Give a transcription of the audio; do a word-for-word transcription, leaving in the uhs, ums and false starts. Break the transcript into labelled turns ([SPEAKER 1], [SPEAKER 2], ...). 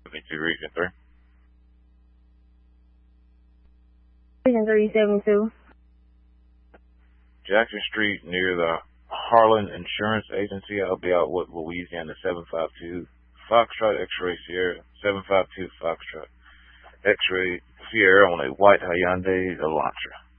[SPEAKER 1] seventy-two, Region three.
[SPEAKER 2] Region three seventy-two.
[SPEAKER 1] Jackson Street near the Harlan Insurance Agency. I'll be out with Louisiana seven five two Foxtrot X-Ray Sierra, seven five two Foxtrot X-Ray Sierra on a white Hyundai Elantra.